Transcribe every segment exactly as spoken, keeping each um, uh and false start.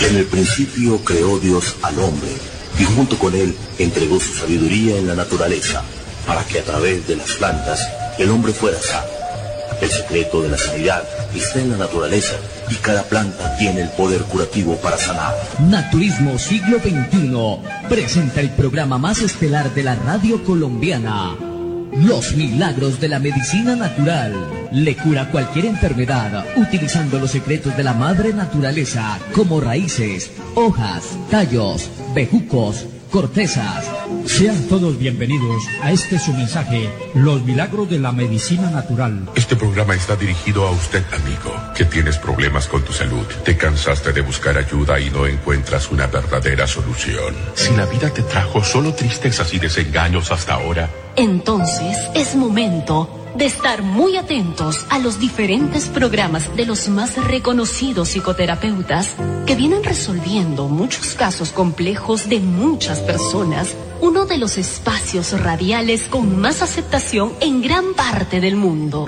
En el principio creó Dios al hombre y junto con él entregó su sabiduría en la naturaleza para que a través de las plantas el hombre fuera sano. El secreto de la sanidad está en la naturaleza y cada planta tiene el poder curativo para sanar. Naturismo Siglo veintiuno presenta el programa más estelar de la radio colombiana. Los milagros de la medicina natural. Le cura cualquier enfermedad utilizando los secretos de la madre naturaleza como raíces, hojas, tallos, bejucos, cortezas. Sean todos bienvenidos a este su mensaje, Los milagros de la medicina natural. Este programa está dirigido a usted, amigo, que tienes problemas con tu salud. Te cansaste de buscar ayuda y no encuentras una verdadera solución. Si la vida te trajo solo tristezas y desengaños hasta ahora, entonces es momento de estar muy atentos a los diferentes programas de los más reconocidos psicoterapeutas que vienen resolviendo muchos casos complejos de muchas personas, uno de los espacios radiales con más aceptación en gran parte del mundo.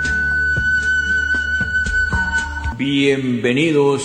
Bienvenidos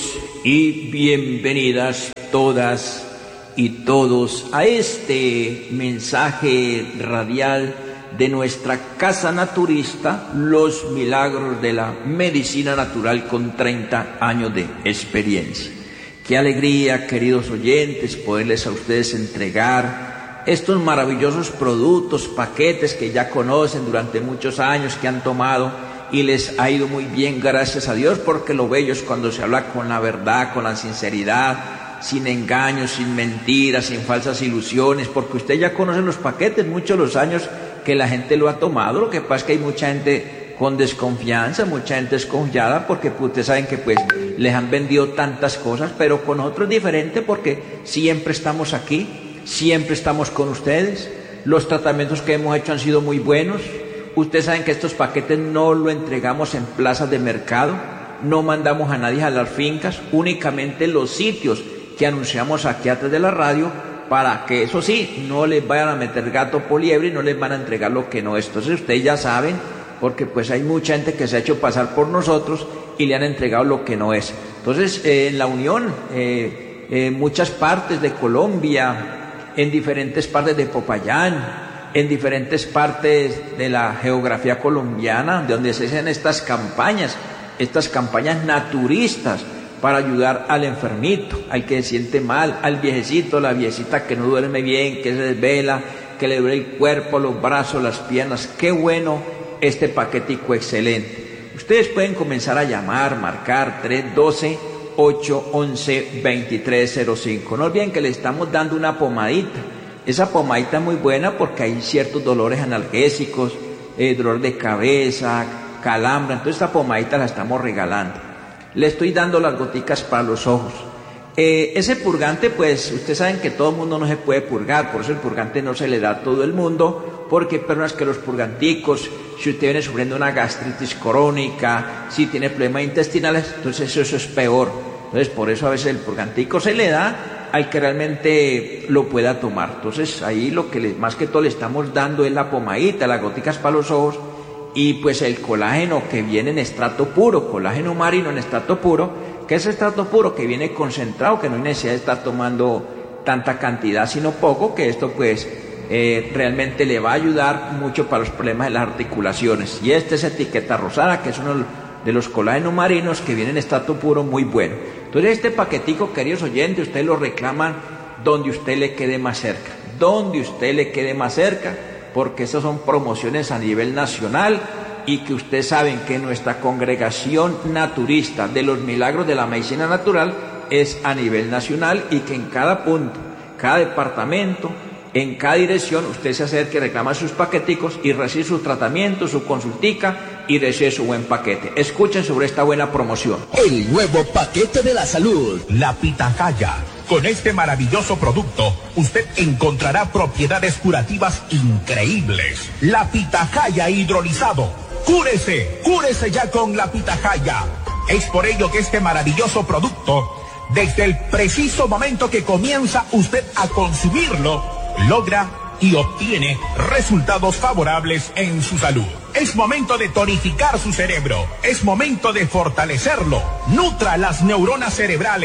y bienvenidas todas y todos a este mensaje radial de nuestra casa naturista, Los milagros de la medicina natural con treinta años de experiencia. Qué alegría, queridos oyentes, poderles a ustedes entregar estos maravillosos productos, paquetes que ya conocen durante muchos años, que han tomado y les ha ido muy bien, gracias a Dios, porque lo bello es cuando se habla con la verdad, con la sinceridad, sin engaños, sin mentiras, sin falsas ilusiones, porque usted ya conoce los paquetes, muchos los años que la gente lo ha tomado. Lo que pasa es que hay mucha gente con desconfianza, mucha gente desconfiada, porque pues, ustedes saben que pues les han vendido tantas cosas, pero con nosotros es diferente porque siempre estamos aquí, siempre estamos con ustedes. Los tratamientos que hemos hecho han sido muy buenos. Ustedes saben que estos paquetes no lo entregamos en plazas de mercado, no mandamos a nadie a las fincas, únicamente los sitios que anunciamos aquí atrás de la radio, para que eso sí, no les vayan a meter gato por liebre y no les van a entregar lo que no es. Entonces ustedes ya saben, porque pues hay mucha gente que se ha hecho pasar por nosotros y le han entregado lo que no es. Entonces eh, en la Unión, eh, en muchas partes de Colombia, en diferentes partes de Popayán, en diferentes partes de la geografía colombiana, de donde se hacen estas campañas, estas campañas naturistas, para ayudar al enfermito, al que se siente mal, al viejecito, la viejecita que no duerme bien, que se desvela, que le duele el cuerpo, los brazos, las piernas. Qué bueno este paquetico, excelente. Ustedes pueden comenzar a llamar, marcar tres uno dos, ocho uno uno, dos tres cero cinco. No olviden que le estamos dando una pomadita. Esa pomadita es muy buena porque hay ciertos dolores analgésicos, eh, dolor de cabeza, calambre. Entonces esta pomadita la estamos regalando. Le estoy dando las goticas para los ojos. Eh, ese purgante, pues, ustedes saben que todo el mundo no se puede purgar, por eso el purgante no se le da a todo el mundo, porque hay personas que los purganticos, si usted viene sufriendo una gastritis crónica, si tiene problemas intestinales, entonces eso, eso es peor. Entonces, por eso a veces el purgantico se le da al que realmente lo pueda tomar. Entonces, ahí lo que le, más que todo le estamos dando es la pomadita, las goticas para los ojos, y pues el colágeno que viene en estrato puro, colágeno marino en estrato puro, que es estrato puro que viene concentrado, que no hay necesidad de estar tomando tanta cantidad, sino poco, que esto pues eh, realmente le va a ayudar mucho para los problemas de las articulaciones. Y este es etiqueta rosada, que es uno de los colágenos marinos que viene en estrato puro, muy bueno. Entonces este paquetico, queridos oyentes, ustedes lo reclaman donde usted le quede más cerca, donde usted le quede más cerca, porque esas son promociones a nivel nacional y que ustedes saben que nuestra congregación naturista de los milagros de la medicina natural es a nivel nacional y que en cada punto, cada departamento, en cada dirección, usted se acerca y reclama sus paqueticos y recibe su tratamiento, su consultica y recibe su buen paquete. Escuchen sobre esta buena promoción. El nuevo paquete de la salud. La pitahaya. Con este maravilloso producto, usted encontrará propiedades curativas increíbles. La pitahaya hidrolizado. ¡Cúrese! ¡Cúrese ya con la pitahaya! Es por ello que este maravilloso producto, desde el preciso momento que comienza usted a consumirlo, logra y obtiene resultados favorables en su salud. Es momento de tonificar su cerebro. Es momento de fortalecerlo. Nutra las neuronas cerebrales.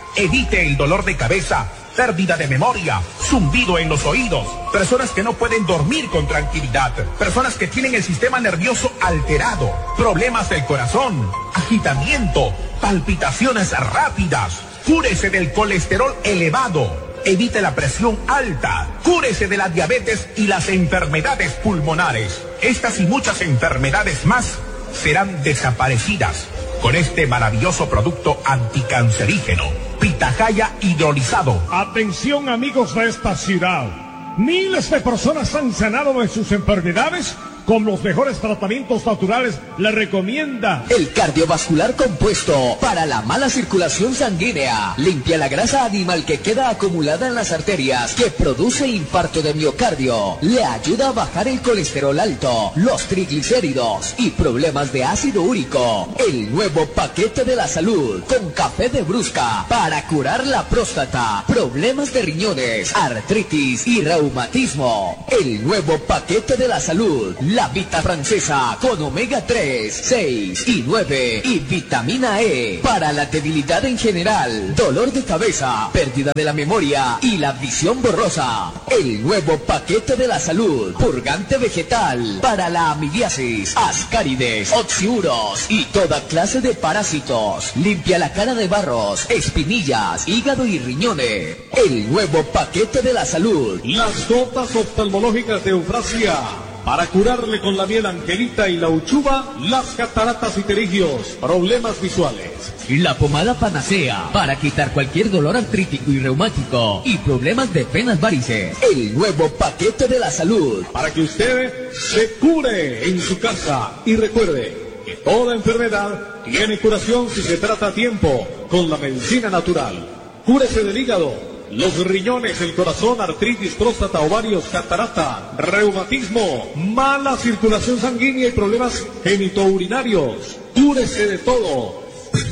Evite el dolor de cabeza, pérdida de memoria, zumbido en los oídos, personas que no pueden dormir con tranquilidad, personas que tienen el sistema nervioso alterado, problemas del corazón, agitamiento, palpitaciones rápidas. Cúrese del colesterol elevado. Evite la presión alta, cúrese de la diabetes y las enfermedades pulmonares. Estas y muchas enfermedades más serán desaparecidas con este maravilloso producto anticancerígeno, Pitahaya hidrolizado. Atención amigos de esta ciudad, miles de personas han sanado de sus enfermedades con los mejores tratamientos naturales. Le recomienda el cardiovascular compuesto para la mala circulación sanguínea. Limpia la grasa animal que queda acumulada en las arterias, que produce infarto de miocardio. Le ayuda a bajar el colesterol alto, los triglicéridos y problemas de ácido úrico. El nuevo paquete de la salud con café de brusca para curar la próstata, problemas de riñones, artritis y reumatismo. El nuevo paquete de la salud, la Vita francesa con omega tres, seis y nueve y vitamina E para la debilidad en general, dolor de cabeza, pérdida de la memoria y la visión borrosa. El nuevo paquete de la salud, purgante vegetal para la amibiasis, ascárides, oxiuros y toda clase de parásitos. Limpia la cara de barros, espinillas, hígado y riñones. El nuevo paquete de la salud. Las gotas oftalmológicas de Eufrasia, para curarle con la miel Angelita y la uchuva las cataratas y pterigios, problemas visuales. La pomada Panacea para quitar cualquier dolor artrítico y reumático y problemas de venas varices. El nuevo paquete de la salud, para que usted se cure en su casa. Y recuerde que toda enfermedad tiene curación si se trata a tiempo con la medicina natural. Cúrese del hígado, los riñones, el corazón, artritis, próstata, ovarios, catarata, reumatismo, mala circulación sanguínea y problemas genitourinarios. Cúrese de todo.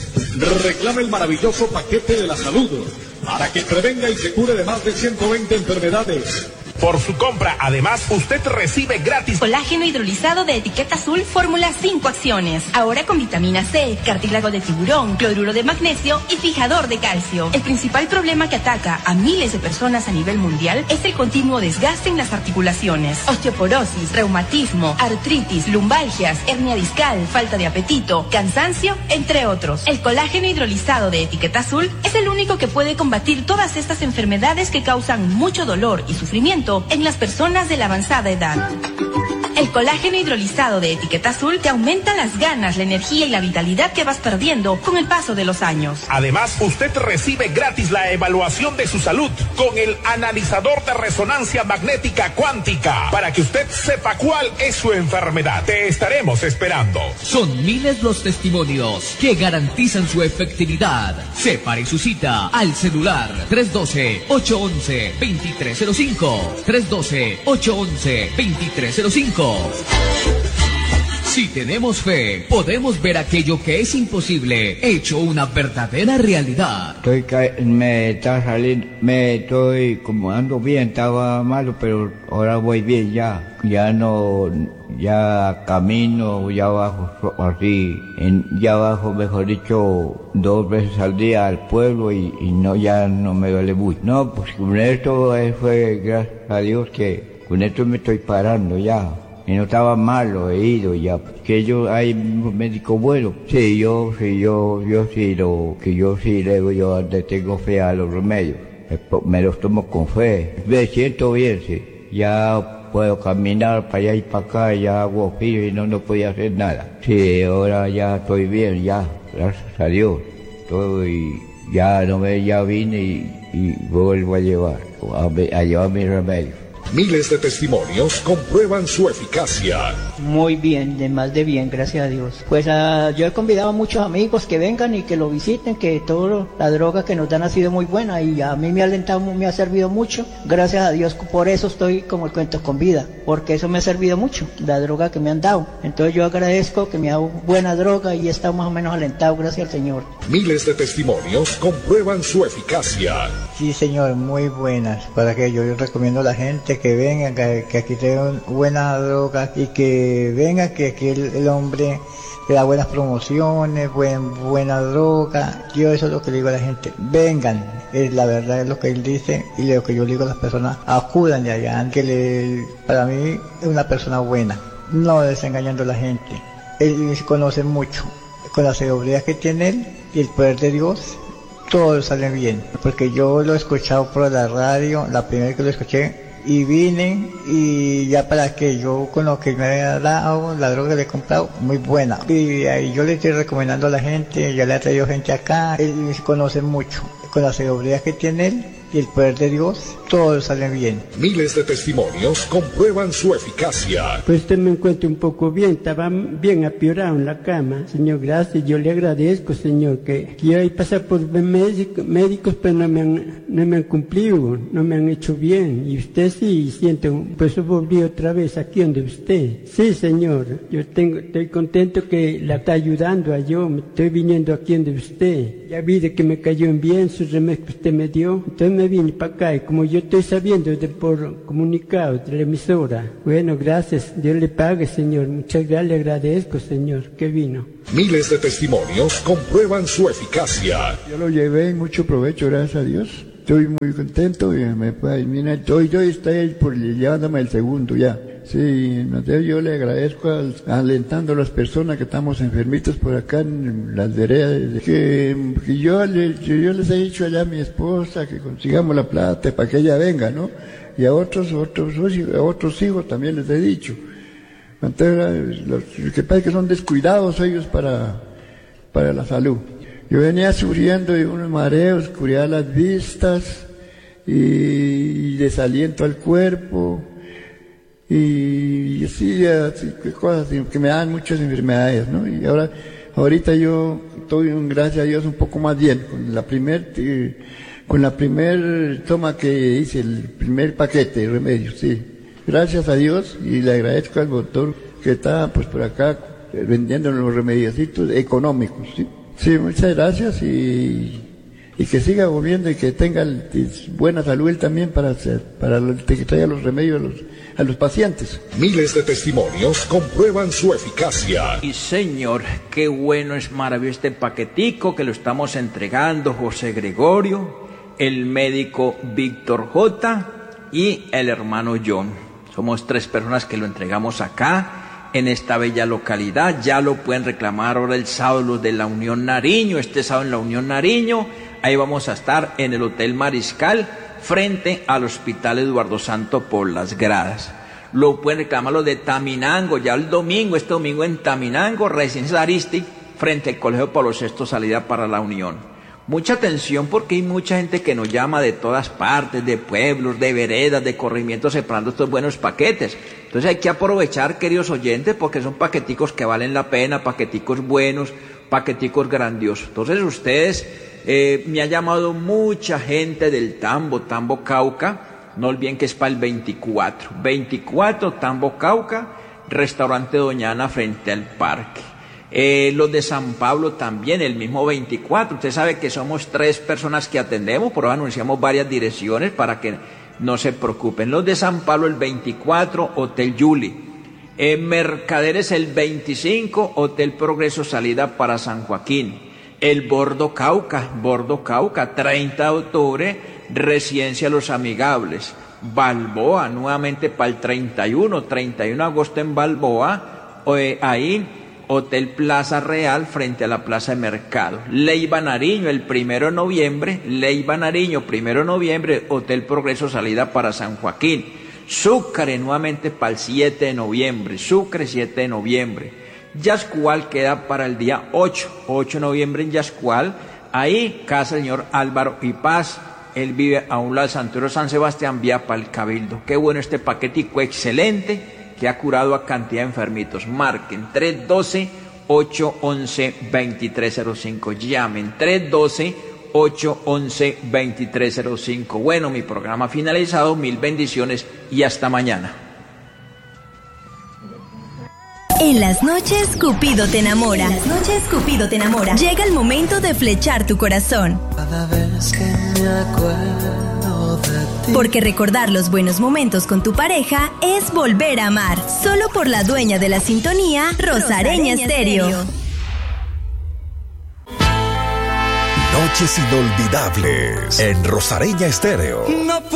Reclame el maravilloso paquete de la salud para que prevenga y se cure de más de ciento veinte enfermedades. Por su compra, además, usted recibe gratis colágeno hidrolizado de etiqueta azul, fórmula cinco acciones. Ahora con vitamina C, cartílago de tiburón, cloruro de magnesio y fijador de calcio. El principal problema que ataca a miles de personas a nivel mundial es el continuo desgaste en las articulaciones. Osteoporosis, reumatismo, artritis, lumbalgias, hernia discal, falta de apetito, cansancio, entre otros. El colágeno hidrolizado de etiqueta azul es el único que puede combatir todas estas enfermedades que causan mucho dolor y sufrimiento en las personas de la avanzada edad. El colágeno hidrolizado de etiqueta azul te aumenta las ganas, la energía y la vitalidad que vas perdiendo con el paso de los años. Además, usted recibe gratis la evaluación de su salud con el analizador de resonancia magnética cuántica para que usted sepa cuál es su enfermedad. Te estaremos esperando. Son miles los testimonios que garantizan su efectividad. Separe su cita al celular tres uno dos, ocho uno uno, dos tres cero cinco, tres uno dos, ocho uno uno, dos tres cero cinco. Si tenemos fe, podemos ver aquello que es imposible hecho una verdadera realidad. Estoy ca- me está saliendo, me estoy como ando bien, estaba malo, pero ahora voy bien ya. Ya no, ya camino, ya bajo así, en, ya bajo, mejor dicho, dos veces al día al pueblo y, y no, ya no me duele mucho. No, pues con esto eh, fue gracias a Dios que con esto me estoy parando ya. Y no estaba malo, he ido ya, que yo, hay un médico bueno. Sí, yo, sí, yo, yo sí, lo, que yo sí, luego yo le tengo fe a los remedios. Me los tomo con fe. Me siento bien, sí. Ya puedo caminar para allá y para acá, ya hago frío y no, no podía hacer nada. Sí, ahora ya estoy bien, ya, gracias a Dios. Estoy, ya no me, ya vine y, y vuelvo a llevar, a, a llevar mis remedios. Miles de testimonios comprueban su eficacia. Muy bien, de más de bien, gracias a Dios. Pues uh, yo he convidado a muchos amigos que vengan y que lo visiten, que toda la droga que nos dan ha sido muy buena y a mí me ha alentado, me ha servido mucho. Gracias a Dios, por eso estoy como el cuento con vida, porque eso me ha servido mucho, la droga que me han dado. Entonces yo agradezco que me ha dado buena droga y he estado más o menos alentado, gracias al Señor. Miles de testimonios comprueban su eficacia. Sí, señor, muy buenas. Para que yo recomiendo a la gente de que vengan, que, que aquí tengan buenas drogas y que vengan, que aquí el, el hombre le da buenas promociones, buen, buena droga. Yo eso es lo que le digo a la gente, vengan, es la verdad es lo que él dice y lo que yo le digo a las personas, acudan de allá, que le, para mí es una persona buena, no desengañando a la gente. Él conoce mucho, con la seguridad que tiene él y el poder de Dios, todo sale bien, porque yo lo he escuchado por la radio, la primera vez que lo escuché, y vine, y ya para que yo con lo que me había dado, la droga que le he comprado, muy buena. Y ahí yo le estoy recomendando a la gente, ya le ha traído gente acá, él conoce mucho, con la seguridad que tiene él y el poder de Dios, todo sale bien. Miles de testimonios comprueban su eficacia. Pues usted me encuentra un poco bien, estaba bien apiorado en la cama. Señor, gracias, yo le agradezco, Señor, que, que yo he pasado por médico, médicos, pero no me, han, no me han cumplido, no me han hecho bien. Y usted sí, siento, pues yo volví otra vez aquí donde usted. Sí, Señor, yo tengo, estoy contento que la está ayudando a yo, me estoy viniendo aquí donde usted. Ya vi de que me cayó en bien su remedio que usted me dio, entonces me vine para acá y como yo estoy sabiendo de por comunicado de la emisora, bueno, gracias, Dios le pague, Señor, muchas gracias, le agradezco, Señor, que vino. Miles de testimonios comprueban su eficacia. Yo lo llevé en mucho provecho, gracias a Dios. Estoy muy contento y me mira, estoy, yo estoy por llevándome el segundo ya. Sí, yo le agradezco al, alentando a las personas que estamos enfermitos por acá en las veredas, que, que yo, le, yo les he dicho allá a mi esposa que consigamos la plata para que ella venga, ¿no? Y a otros, otros, a otros hijos también les he dicho. Entonces, los, lo que pasa es que son descuidados ellos para, para la salud. Yo venía sufriendo de unos mareos, oscuridad las vistas y, y desaliento al cuerpo. Y así, así cosas que me dan muchas enfermedades, ¿no? Y ahora, ahorita yo estoy, gracias a Dios, un poco más bien. Con la primer, eh, con la primer toma que hice, el primer paquete de remedios, sí. Gracias a Dios y le agradezco al doctor que está, pues, por acá vendiendo los remediositos económicos, sí. Sí, muchas gracias y, y que siga volviendo y que tenga buena salud él también para hacer, para que traiga los remedios a los a los pacientes. Miles de testimonios comprueban su eficacia. Y Señor, qué bueno, es maravilloso este paquetico que lo estamos entregando José Gregorio, el médico Víctor J. y el hermano John. Somos tres personas que lo entregamos acá, en esta bella localidad. Ya lo pueden reclamar ahora el sábado los de la Unión Nariño, este sábado en la Unión Nariño. Ahí vamos a estar en el Hotel Mariscal, frente al Hospital Eduardo Santo por las gradas. Lo pueden reclamar los de Taminango, ya el domingo, este domingo en Taminango, Residencia Aristi, frente al Colegio Pablo sexto, salida para la Unión. Mucha atención porque hay mucha gente que nos llama de todas partes, de pueblos, de veredas, de corregimientos, separando estos buenos paquetes. Entonces hay que aprovechar, queridos oyentes, porque son paqueticos que valen la pena, paqueticos buenos, paqueticos grandiosos. Entonces ustedes... Eh, me ha llamado mucha gente del Tambo, Tambo Cauca, no olviden que es para el veinticuatro, veinticuatro Tambo Cauca, restaurante Doña Ana frente al parque. Eh, los de San Pablo también, el mismo veinticuatro, usted sabe que somos tres personas que atendemos, por eso anunciamos varias direcciones para que no se preocupen. Los de San Pablo el veinticuatro, Hotel Yuli. En Mercaderes el veinticinco, Hotel Progreso, salida para San Joaquín. El Bordo Cauca, Bordo Cauca, treinta de octubre, Residencia Los Amigables. Balboa, nuevamente para el treinta y uno, treinta y uno de agosto en Balboa, eh, ahí, Hotel Plaza Real, frente a la Plaza de Mercado. Leiva Nariño, el primero de noviembre, Leiva Nariño, primero de noviembre, Hotel Progreso, salida para San Joaquín. Sucre, nuevamente para el siete de noviembre, Sucre, siete de noviembre. Yascual queda para el día ocho, ocho de noviembre en Yascual, ahí casa del señor Álvaro y Paz, él vive a un lado del Santuario San Sebastián, vía para el Cabildo. Qué bueno este paquetico, excelente, que ha curado a cantidad de enfermitos. Marquen tres uno dos, ocho uno uno, dos tres cero cinco, llamen tres uno dos, ocho uno uno, dos tres cero cinco. Bueno, mi programa finalizado, mil bendiciones y hasta mañana. En las noches, Cupido te enamora. En las noches, Cupido te enamora. Llega el momento de flechar tu corazón. Cada vez que me acuerdo de Porque recordar los buenos momentos con tu pareja es volver a amar. Solo por la dueña de la sintonía, Rosareña Estéreo. Noches inolvidables en Rosareña Estéreo. No